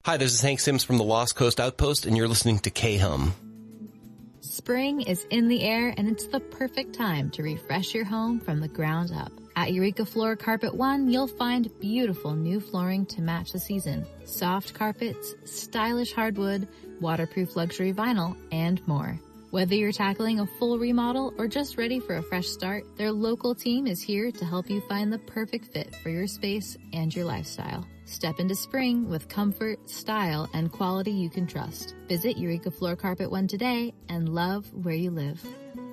Hi, this is Hank Sims from the Lost Coast Outpost, and you're listening to K-Hum. Spring is in the air, and it's the perfect time to refresh your home from the ground up. At Eureka Floor Carpet One, you'll find beautiful new flooring to match the season, soft carpets, stylish hardwood, waterproof luxury vinyl, and more. Whether you're tackling a full remodel or just ready for a fresh start, their local team is here to help you find the perfect fit for your space and your lifestyle. Step into spring with comfort, style, and quality you can trust. Visit Eureka Floor Carpet One today and love where you live.